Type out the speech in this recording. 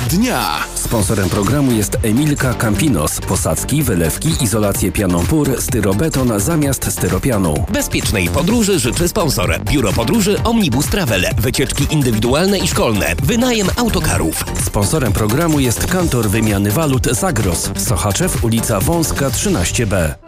dnia. Sponsorem programu jest Emilka Campinos. Posadzki, wylewki, izolację pianą PUR, styrobeton zamiast styropianu. Bezpiecznej podróży życzy sponsor. Biuro Podróży Omnibus Travel. Wycieczki indywidualne i szkolne. Wynajem autokarów. Sponsorem programu jest Kantor Wymiany Walut Zagros. Sochaczew, ulica Wąska 13B.